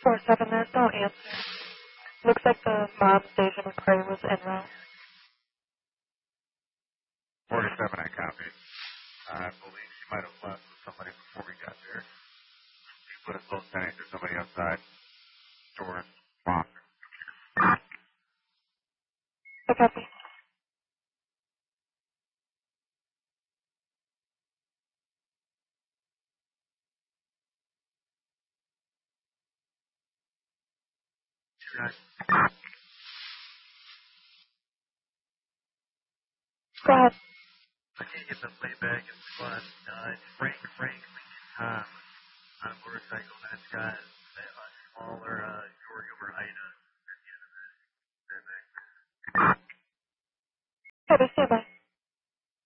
4-7, there's no answer. Looks like the mob station McCray was en route. 47, I copy. I believe she might have left with somebody before we got there. She put us both standing. There's somebody outside. Doors locked. I copy. Go ahead. I can't get the playback. It's fun. Frank